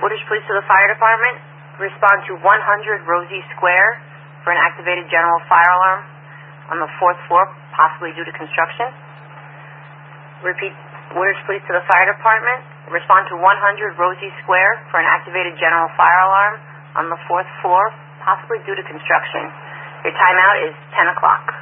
Woodridge Police to the Fire Department. Respond to 100 Rosie Square for an activated general fire alarm on the 4th floor, possibly due to construction. Repeat, Woodridge Police to the Fire Department. Respond to 100 Rosie Square for an activated general fire alarm on the 4th floor, possibly due to construction. Your timeout is 10 o'clock.